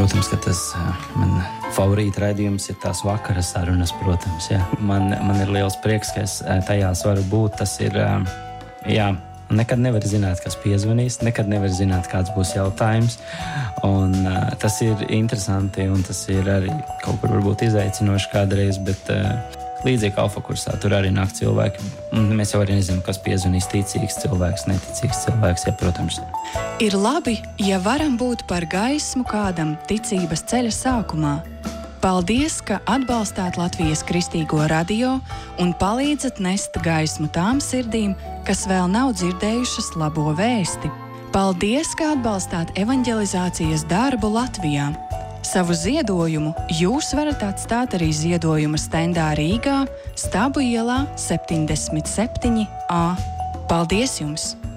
Protams, ka tas man favorīta raidījums ir tās vakara sarunas, protams. Jā. Man ir liels prieks, ka es tajās varu būt. Tas ir, nekad nevar zināt, kas piezvanīs, nekad nevar zināt, kāds būs jautājums. Un tas ir interesanti, un tas ir arī kaut kur varbūt izaicinoši kādreiz, bet līdzīgi alfa kursā tur arī nāk cilvēki. Mēs jau arī nezinām, kas piezvanīs, ticīgs cilvēks, neticīgs cilvēks, jā, protams. Ir labi, ja varam būt par gaismu kādam ticības ceļa sākumā. Paldies, ka atbalstāt Latvijas Kristīgo radio un palīdzat nest gaismu tām sirdīm, kas vēl nav dzirdējušas labo vēsti. Paldies, ka atbalstāt evanģelizācijas darbu Latvijā. Savu ziedojumu jūs varat atstāt arī ziedojuma stendā Rīgā, Stabu ielā 77A. Paldies jums!